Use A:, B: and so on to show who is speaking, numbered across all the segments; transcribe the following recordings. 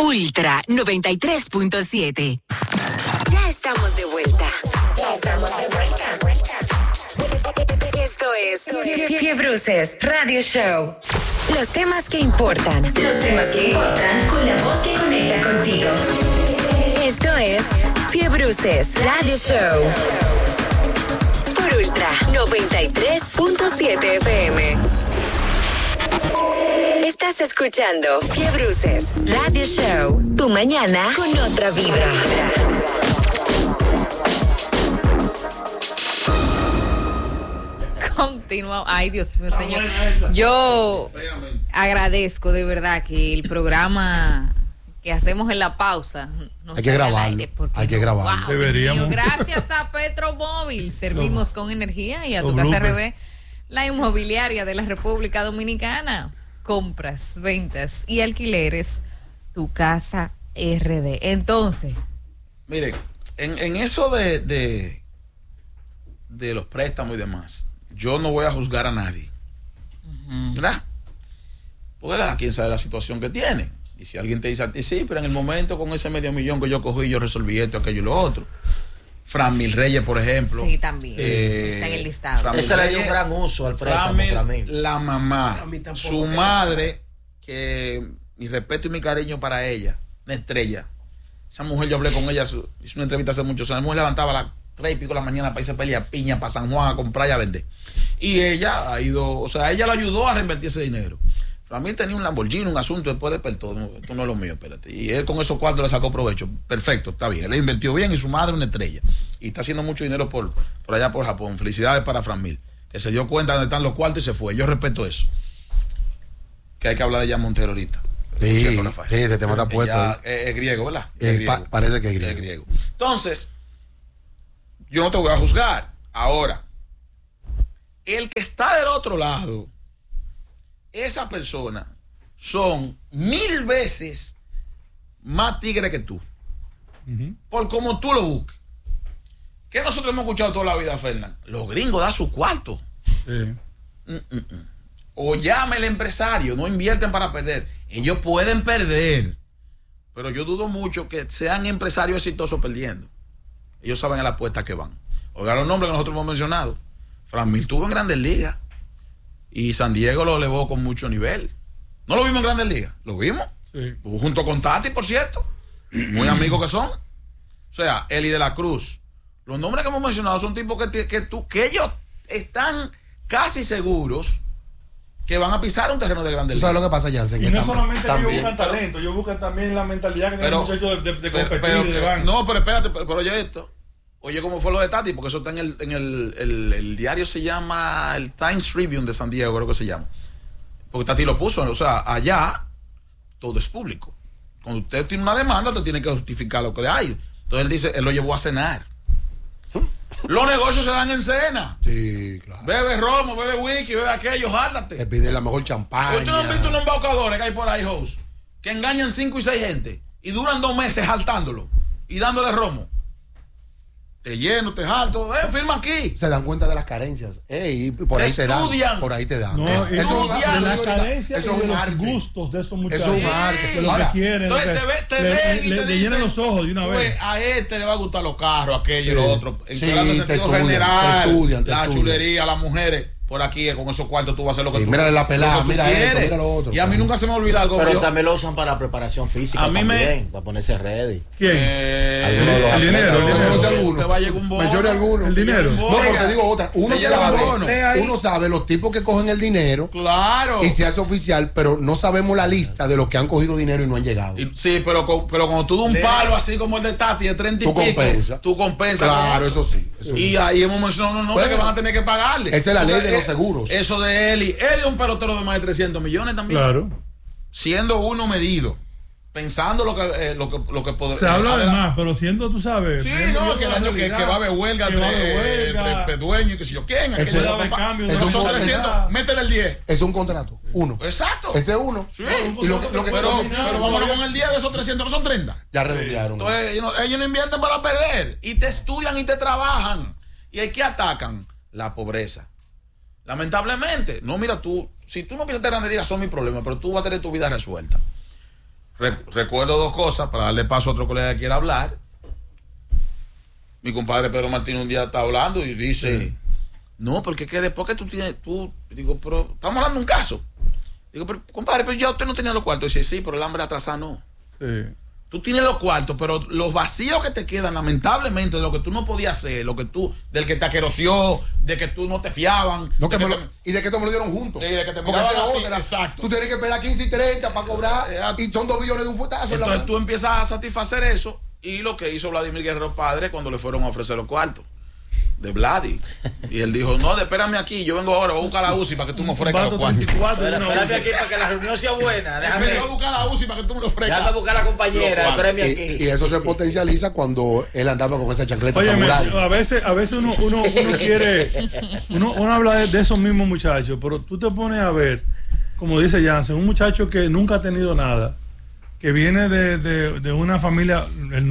A: Ultra 93.7. Ya estamos de vuelta. Esto es Fiebruces Radio Show. Los temas que importan. Con la voz que conecta contigo. Esto es Fiebruces Radio Show. Por Ultra 93.7 FM. Estás escuchando Fiebruces Radio Show. Tu mañana con otra vibra.
B: Continuamos. Ay, Dios mío, señor. Yo agradezco de verdad que el programa que hacemos en la pausa no
C: hay que grabarlo. Hay que grabarlo.
B: Wow, deberíamos. Gracias a Petromóvil servimos con energía y a tu casa RD, la inmobiliaria de la República Dominicana. Compras, ventas y alquileres, tu casa RD. Entonces,
D: miren, en eso de los préstamos y demás, yo no voy a juzgar a nadie, ¿verdad? Porque cada quien sabe la situación que tiene. Y si alguien te dice a ti, sí, pero en el momento con ese $500,000 que yo cogí, yo resolví esto, aquello y lo otro. Fran Mil Reyes, por ejemplo.
B: Sí, también. Está en el listado.
E: Ese le dio un gran uso al préstamo.
D: La mamá, su madre, que mi respeto y mi cariño para ella, una estrella. Esa mujer, yo hablé con ella, hice una entrevista hace muchos años. La mujer levantaba a las 3:00 de la mañana para irse a pelear piña para San Juan a comprar y a vender. Y ella ha ido, o sea, ella lo ayudó a reinvertir ese dinero. Framil tenía un Lamborghini, un asunto, después despertó. No, esto no es lo mío, espérate. Y él con esos cuartos le sacó provecho. Perfecto, está bien. Él le invirtió bien y su madre una estrella. Y está haciendo mucho dinero por allá por Japón. Felicidades para Framil, que se dio cuenta de dónde están los cuartos y se fue. Yo respeto eso. Que hay que hablar de Jan Montero ahorita.
C: Sí, ese tema está puesto.
D: Es griego, ¿verdad?
C: Parece que es griego.
D: Es griego. Entonces, yo no te voy a juzgar. Ahora, el que está del otro lado, esa persona son 1000 veces más tigre que tú. Por como tú lo busques. ¿Qué nosotros hemos escuchado toda la vida, Fernán? Los gringos dan su cuarto.
F: Sí.
D: O llame el empresario, no invierten para perder. Ellos pueden perder, pero yo dudo mucho que sean empresarios exitosos perdiendo. Ellos saben a la apuesta que van. Oigan los nombres que nosotros hemos mencionado. Fran Mil tuvo en Grandes Ligas y San Diego lo elevó con mucho nivel. ¿No lo vimos en Grandes Ligas? ¿Lo vimos?
F: Sí.
D: Junto con Tati, por cierto. Muy amigos que son. O sea, Eli de la Cruz. Los nombres que hemos mencionado son tipos que ellos están casi seguros que van a pisar un terreno de Grandes Ligas.
C: ¿Sabes lo que pasa, Jansen?
F: Y no solamente ellos buscan talento, ellos buscan también la mentalidad que tienen los muchachos de competir y de banco.
D: No, pero espérate, pero oye esto. Oye, ¿cómo fue lo de Tati? Porque eso está en el diario, se llama el Times Tribune de San Diego, creo que se llama. Porque Tati lo puso, o sea, allá todo es público. Cuando usted tiene una demanda, usted tiene que justificar lo que hay. Entonces él dice, él lo llevó a cenar. Los negocios se dan en cena.
C: Sí, claro.
D: Bebe romo, bebe whisky, bebe aquello, járdate.
C: Te pide la mejor champaña.
D: ¿Ustedes no han visto unos embaucadores que hay por ahí, host, que engañan 5 y 6 gente y duran 2 meses jaltándolo y dándole romo? Te lleno, te jalto, firma aquí.
C: Se dan cuenta de las carencias. Por ahí te dan. Por ahí te dan.
F: No,
C: estudian
F: las carencias
C: eso
F: y de
C: un
F: los
C: arte.
F: gustos de esos muchachos.
C: Eso es un arte.
F: Que lo que quieren.
D: Entonces te ven y te
F: le llenan los ojos de una vez.
D: A este le va a gustar los carros, aquello y lo otro. En
C: Sí,
D: el sentido
C: te estudian,
D: general,
C: te estudian.
D: la chulería, las mujeres. Por aquí, con esos cuartos tú vas a hacer lo que tú
C: mira la pelada, mira
D: quieres.
C: esto, mira lo otro.
D: Y a mí nunca se me olvida algo.
E: Pero también lo usan para preparación física.
D: A mí
E: también, para ponerse ready.
F: ¿Quién?
E: Algunos de los
F: el dinero.
D: Te va a llegar un bono.
C: Mencione alguno.
F: El dinero.
C: No, porque te digo otra. Uno sabe los tipos que cogen el dinero.
D: Claro.
C: Y se hace oficial, pero no sabemos la lista de los que han cogido dinero y no han llegado.
D: Sí, pero cuando tú das un palo así como el de Tati de 30 y pico, tú compensas.
C: Claro, eso sí.
D: Y ahí hemos mencionado unos que van a tener que pagarle.
C: Esa es la ley de los seguros.
D: Eso de Eli es un pelotero de más de 300 millones también.
F: Claro.
D: Siendo uno medido, pensando lo que podría.
F: Se habla de más, pero siendo, tú sabes.
D: Sí, no, que el año que va a haber huelga entre dueños y que si yo quién. Son 300, métele el 10.
C: Es un contrato, uno.
D: Exacto.
C: Ese es uno.
D: Sí.
C: Pero
D: vámonos con el 10 de esos 300, no son 30.
C: Ya redondearon.
D: Entonces, ellos no invierten para perder. Y te estudian y te trabajan. ¿Y hay que atacan? La pobreza. Lamentablemente. No, mira tú, si tú no piensas en Grandes Ligas, son mis problemas, pero tú vas a tener tu vida resuelta. recuerdo dos cosas para darle paso a otro colega que quiera hablar. Mi compadre Pedro Martínez un día está hablando y dice, no, porque que después que digo, pero estamos hablando de un caso. Digo, pero compadre, pero ya usted no tenía los cuartos. Dice, sí, pero el hambre atrasado no. Sí. Tú tienes los cuartos, pero los vacíos que te quedan, lamentablemente, de lo que tú no podías hacer, del que te aqueroció, de que tú no te fiaban.
C: No, y de que te me lo dieron juntos.
D: Sí, de que te
C: porque exacto. Tú tienes que esperar 15 y 30 para cobrar, y son 2 billones de un fuetazo.
D: Entonces tú empiezas a satisfacer eso, y lo que hizo Vladimir Guerrero Padre cuando le fueron a ofrecer los cuartos de Vladi. Y él dijo, no, espérame aquí, yo vengo ahora, voy a buscar la UCI para que tú me ofrezcas los cuartos.
E: Espérame aquí para que la reunión sea buena.
D: Déjame yo buscar la UCI para que tú me lo ofrezcas.
E: Déjame buscar a la compañera, espérame aquí.
C: Y eso se potencializa cuando él andaba con esa chancleta.
F: Oye, a veces uno quiere, uno habla de esos mismos muchachos, pero tú te pones a ver, como dice Jansen, un muchacho que nunca ha tenido nada, que viene de una familia, el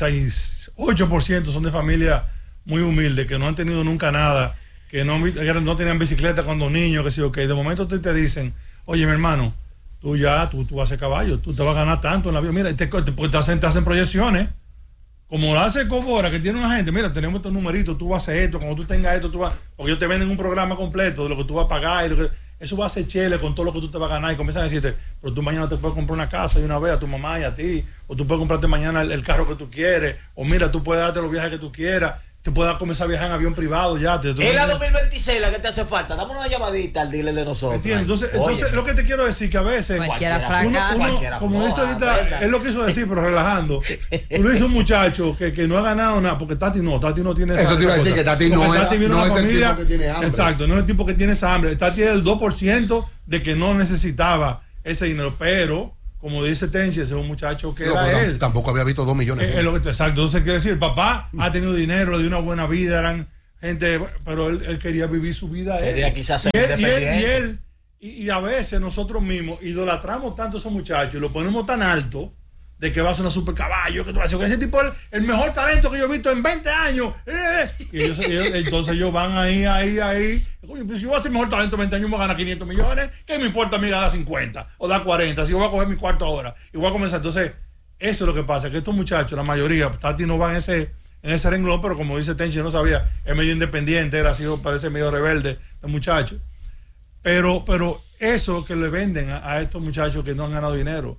F: 98% son de familia muy humilde, que no han tenido nunca nada, que no tenían bicicleta cuando niños, que sí, ok. De momento te dicen, oye, mi hermano, tú vas a ser caballo, tú te vas a ganar tanto en la vida. Mira, te hacen proyecciones, como lo hace Cobora, que tiene una gente, mira, tenemos estos numeritos, tú vas a hacer esto, cuando tú tengas esto, porque ellos te venden un programa completo de lo que tú vas a pagar, eso va a ser chele con todo lo que tú te vas a ganar, y comienzan a decirte, pero tú mañana te puedes comprar una casa y una vez a tu mamá y a ti, o tú puedes comprarte mañana el carro que tú quieres, o mira, tú puedes darte los viajes que tú quieras, te puedas comenzar a viajar en avión privado ya.
E: Es la 2026 la que te hace falta. Dame una llamadita al dealer de nosotros.
F: Entonces lo que te quiero decir que a veces uno, como dice ahorita, es lo que quiso decir, pero relajando. Uno dice un muchacho que no ha ganado nada, porque Tati no tiene esa.
C: Eso te iba a decir que Tati no es el tipo que tiene hambre.
F: Exacto, no es el tipo que tiene esa hambre. Tati es el 2% de que no necesitaba ese dinero, pero como dice Tenchi, ese es un muchacho que era él.
C: Tampoco había visto 2 millones.
F: Exacto. Entonces quiere decir, el papá ha tenido dinero, le dio una buena vida, eran gente, pero él quería vivir su vida.
E: Quería quizás ser independiente.
F: Y a veces nosotros mismos idolatramos tanto a esos muchachos y lo ponemos tan alto de que va a ser una super caballo, que ese tipo es el mejor talento que yo he visto en 20 años. Y entonces ellos van ahí. Coño, pues si yo voy a ser mejor talento en 20 años, me voy a ganar 500 millones. ¿Qué me importa a mí ganar 50 o dar 40? Si yo voy a coger mi cuarto ahora y voy a comenzar. Entonces, eso es lo que pasa, que estos muchachos, la mayoría, Tati no va en ese renglón, pero como dice Tenchi, no sabía, es medio independiente, parece medio rebelde, el muchacho. Pero eso que le venden a estos muchachos que no han ganado dinero.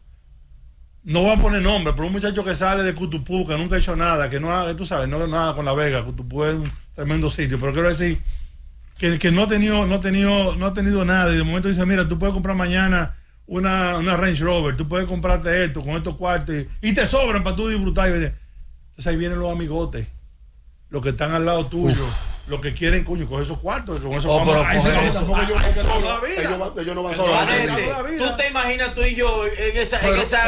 F: No van a poner nombre, pero un muchacho que sale de Cutupú, que nunca ha hecho nada, que tú sabes, no ha nada con La Vega. Cutupú es un tremendo sitio, pero quiero decir que no ha tenido nada, y de momento dice, mira, tú puedes comprar mañana una Range Rover, tú puedes comprarte esto con estos cuartos y te sobran para tú disfrutar. Entonces ahí vienen los amigotes, los que están al lado tuyo. Los que quieren, coño, coger esos cuartos, con eso vamos a ellos no van solos.
E: Tú te imaginas tú y yo en esa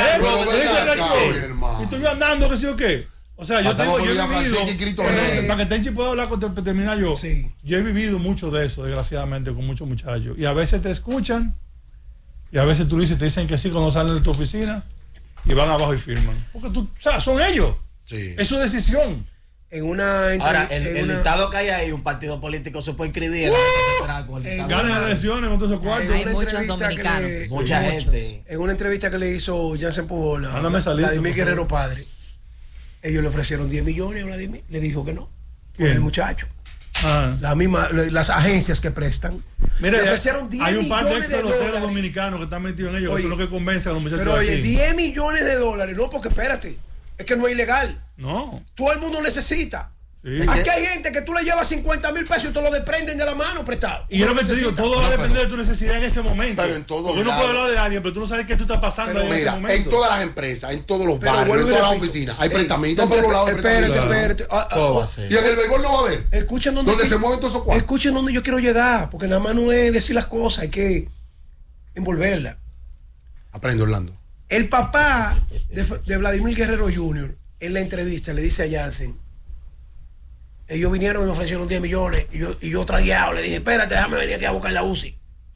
F: y tú yo andando, que sí o qué. O sea, yo he vivido, para que Tenchi pueda hablar cuando termina yo. Sí. Yo he vivido mucho de eso, desgraciadamente, con muchos muchachos. Y a veces te escuchan, y a veces tú te dicen que sí cuando salen de tu oficina, y van abajo y firman. Porque son ellos. Sí. Es su decisión.
E: Ahora, el dictado que hay ahí, un partido político se puede inscribir.
F: Ganan elecciones con todos esos cuartos.
B: Hay muchos dominicanos.
E: Mucha gente.
G: En una entrevista que le hizo Jansen Pujola a Vladimir Guerrero Padre, ellos le ofrecieron 10 millones a Vladimir, le dijo que no. El muchacho. Las agencias que prestan.
F: Mira, le ofrecieron 10 millones de dólares. Hay un par de ex peloteros dominicanos que están metidos en ellos, que son los que convencen a los muchachos.
G: Pero oye, 10 millones de dólares, no, porque espérate. Es que no es ilegal.
F: No.
G: Todo el mundo necesita. Sí. Aquí hay gente que tú le llevas 50 mil pesos y te lo desprenden de la mano prestado.
F: Y yo lo que te digo, todo va a depender de tu necesidad en ese momento.
C: Pero en todos
F: Porque uno puede hablar de alguien, pero tú no sabes qué tú estás pasando en ese momento.
C: En todas las empresas, en todos los barrios, en todas las oficinas, hay prestamientos en todos lados.
G: Espérate.
C: Y en el béisbol no va a haber.
G: Escuchen donde se mueven todos esos cuartos. Escuchen donde yo quiero llegar, porque nada más no es decir las cosas, hay que envolverlas.
C: Aprende, Orlando.
G: El papá de Vladimir Guerrero Jr., en la entrevista le dice a Jansen, ellos vinieron y me ofrecieron 10 millones y yo tragueado le dije, espérate, déjame venir aquí a buscar la UCI.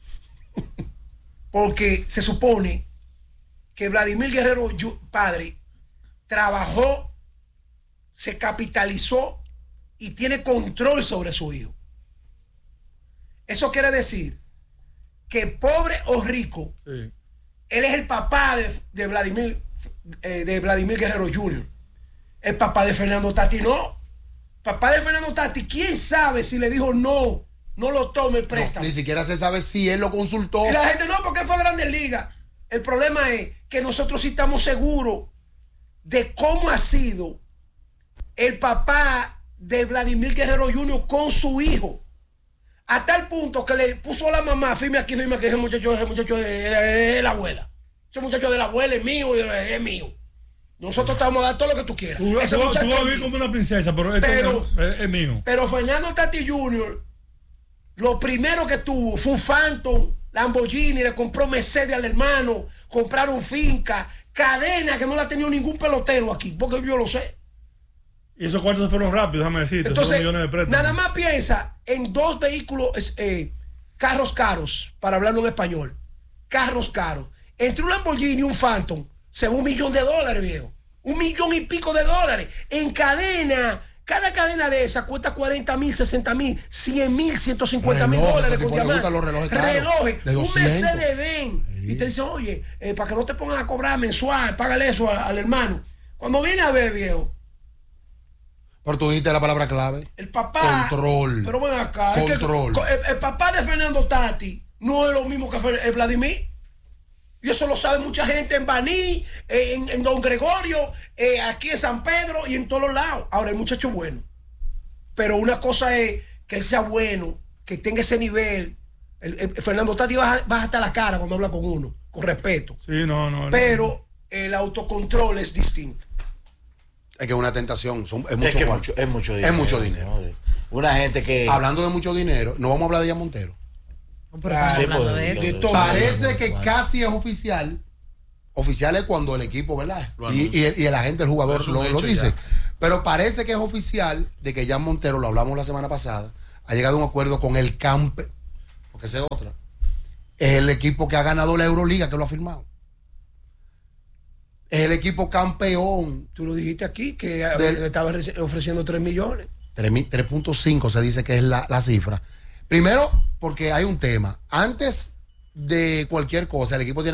G: Porque se supone que Vladimir Guerrero Padre trabajó, se capitalizó y tiene control sobre su hijo. Eso quiere decir que pobre o rico, sí, él es el papá de Vladimir de Vladimir Guerrero Jr. El papá de Fernando Tati no. Papá de Fernando Tati, ¿quién sabe si le dijo no lo tome el préstamo?
C: No, ni siquiera se sabe si él lo consultó.
G: Y la gente no, porque fue a Grandes Ligas. El problema es que nosotros sí estamos seguros de cómo ha sido el papá de Vladimir Guerrero Jr. con su hijo. A tal punto que le puso a la mamá, firme aquí, ese muchacho es la abuela. Ese muchacho de la abuela es mío y es mío. Nosotros te vamos a dar todo lo que tú quieras.
F: Tú vas a vivir como una princesa, pero es mío.
G: Pero Fernando Tati Jr., lo primero que tuvo fue un Phantom, Lamborghini, le compró Mercedes al hermano, compraron finca, cadena que no la ha tenido ningún pelotero aquí, porque yo lo sé.
F: Y esos cuartos se fueron rápidos, déjame decirte.
G: Entonces,
F: millones de préstamos.
G: nada más piensa en 2 vehículos, carros caros, para hablarlo en español. Carros caros. Entre un Lamborghini y un Phantom, se va $1 millón, viejo. $1 millón y pico de dólares. En cadena. Cada cadena de esas cuesta 40,000, 60,000, 100,000, 150,000 dólares con diamantes. Relojes. Un Mercedes-Benz. Sí. Y te dice, oye, para que no te pongan a cobrar mensual, págale eso al hermano. Cuando viene a ver, viejo.
C: Pero tú dijiste la palabra clave.
G: El papá.
C: Control.
G: Pero ven acá.
C: Control.
G: El papá de Fernando Tati no es lo mismo que Vladimir. Y eso lo sabe mucha gente en Baní, en Don Gregorio, aquí en San Pedro y en todos los lados. Ahora, el muchacho bueno. Pero una cosa es que él sea bueno, que tenga ese nivel. Fernando Tati baja hasta la cara cuando habla con uno, con respeto.
F: Sí, no.
G: Pero el autocontrol es distinto.
C: Es que es una tentación, es mucho dinero.
E: Es mucho dinero. Una gente que...
C: Hablando de mucho dinero, no vamos a hablar de Jan Montero.
G: Parece
C: que casi es oficial. Oficial es cuando el equipo, ¿verdad? Y el agente, el jugador lo dice. Ya. Pero parece que es oficial de que Jan Montero, lo hablamos la semana pasada, ha llegado a un acuerdo con el Campe, porque esa es otra. Es el equipo que ha ganado la Euroliga, que lo ha firmado. Es el equipo campeón.
G: Tú lo dijiste aquí, que le estaba ofreciendo 3 millones.
C: 3.5 se dice que es la cifra. Primero, porque hay un tema. Antes de cualquier cosa, el equipo tiene